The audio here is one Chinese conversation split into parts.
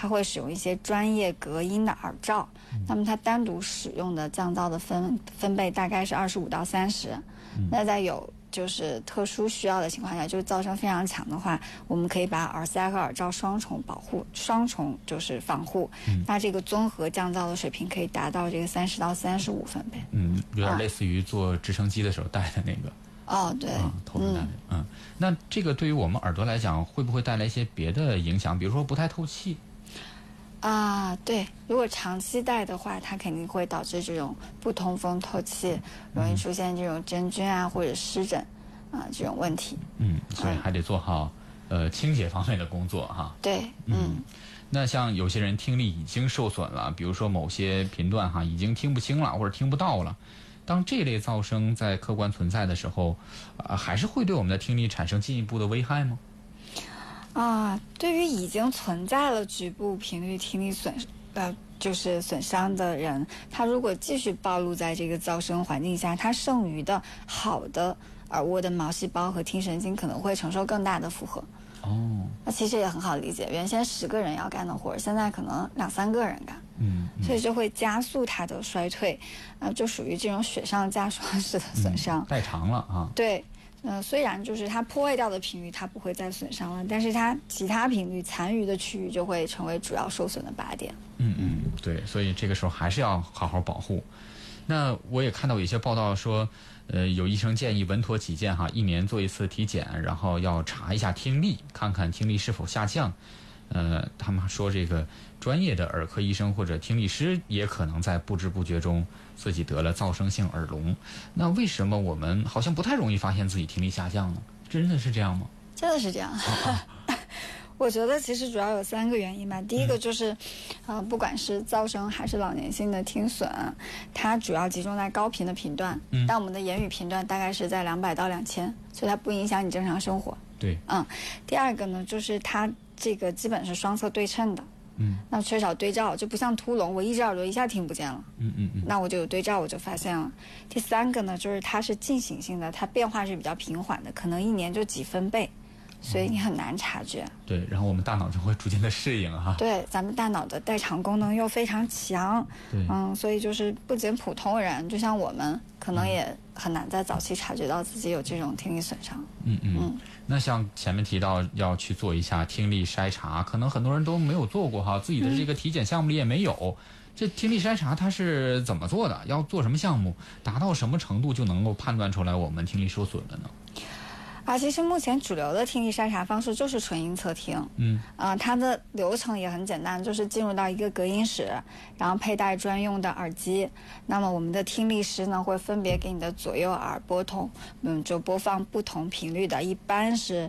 它会使用一些专业隔音的耳罩，那么它单独使用的降噪的分贝大概是25到30。那在有就是特殊需要的情况下，就是噪声非常强的话，我们可以把耳塞和耳罩双重就是防护，那这个综合降噪的水平可以达到这个30到35分贝。 有点类似于坐直升机的时候戴的那个。 对， 头戴的。那这个对于我们耳朵来讲，会不会带来一些别的影响？比如说不太透气？ 对，如果长期戴的话，它肯定会导致这种不通风透气，容易出现这种真菌或者湿疹这种问题。 所以还得做好清洁方面的工作哈。 对， 那像有些人听力已经受损了，比如说某些频段已经听不清了或者听不到了，当这类噪声在客观存在的时候，还是会对我们的听力产生进一步的危害吗？ 对于已经存在了局部频率听力就是损伤的人，他如果继续暴露在这个噪声环境下，他剩余的好的耳蜗的毛细胞和听神经可能会承受更大的负荷。那其实也很好理解，原先10个人要干的活，现在可能2-3个人干。所以就会加速它的衰退，就属于这种雪上加霜式的损伤。 代偿了对。虽然就是它破坏掉的频率它不会再损伤了，但是它其他频率残余的区域就会成为主要受损的靶点。 对，所以这个时候还是要好好保护。那我也看到有一些报道说，有医生建议稳妥起见1年做一次体检，然后要查一下听力，看看听力是否下降。他们说这个专业的耳科医生或者听力师也可能在不知不觉中自己得了噪声性耳聋。那为什么我们好像不太容易发现自己听力下降呢？真的是这样吗？ 真的是这样。我觉得其实主要有3个原因吧。第一个就是，不管是噪声还是老年性的听损，它主要集中在高频的频段，但我们的言语频段大概是在200到2000，所以它不影响你正常生活。 对。 第二个呢，就是它这个基本是双侧对称的。那缺少对照，就不像秃聋，我一只耳朵一下听不见了。那我就有对照，我就发现了。第3个呢，就是它是进行性的，它变化是比较平缓的，可能1年就几分贝。所以你很难察觉。 对，然后我们大脑就会逐渐的适应对，咱们大脑的代偿功能又非常强。 对， 所以就是不仅普通人，就像我们，可能也很难在早期察觉到自己有这种听力损伤。 那像前面提到要去做一下听力筛查，可能很多人都没有做过自己的这个体检项目里也没有。这听力筛查它是怎么做的？要做什么项目？达到什么程度就能够判断出来我们听力受损了呢？ 其实目前主流的听力筛查方式就是纯音测听。它的流程也很简单，就是进入到一个隔音室，然后佩戴专用的耳机。那么我们的听力师呢，会分别给你的左右耳拨通，就播放不同频率的，一般是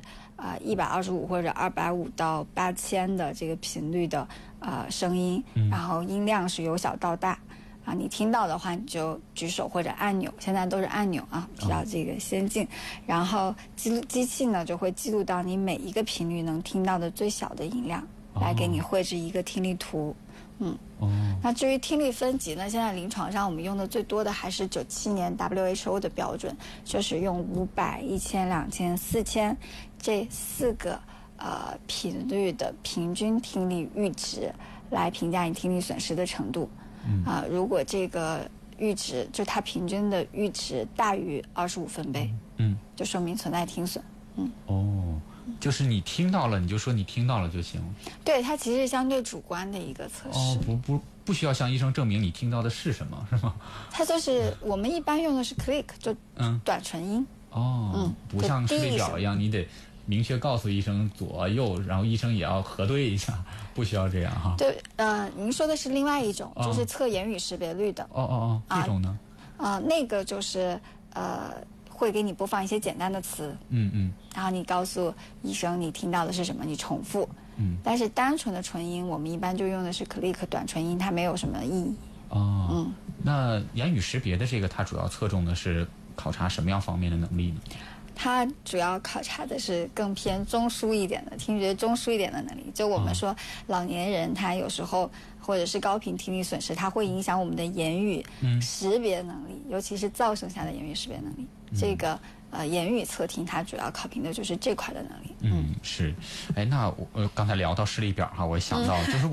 125或者250到8000的这个频率的声音，然后音量是由小到大。你听到的话你就举手或者按钮，现在都是按钮比较这个先进。然后机器呢就会记录到你每一个频率能听到的最小的音量，来给你绘制一个听力图。那至于听力分级呢，现在临床上我们用的最多的还是97年 WHO 的标准，就是用500、1000、2000、4000这4个频率的平均听力阈值来评价你听力损失的程度。如果这个阈值就它平均的阈值大于25分贝，就说明存在听损。 就是你听到了，你就说你听到了就行。 对，它其实是相对主观的一个测试。 不需要向医生证明你听到的是什么，是吗？ 它就是我们一般用的是 click， 就短唇音。 不像视力表一样，你得明确告诉医生左右，然后医生也要核对一下，不需要这样对，您说的是另外一种，就是测言语识别率的。 这种呢？ 那个就是会给你播放一些简单的词，然后你告诉医生你听到的是什么，你重复。但是单纯的纯音，我们一般就用的是 click 短唇音，它没有什么意义。 那言语识别的这个，它主要侧重的是考察什么样方面的能力呢？ 它主要考察的是更偏中枢一点的听觉中枢一点的能力。就我们说老年人他有时候或者是高频听力损失，它会影响我们的言语识别能力，尤其是噪声下的言语识别能力。这个言语测听它主要考评的就是这块的能力。 是。那我刚才聊到视力表我想到就是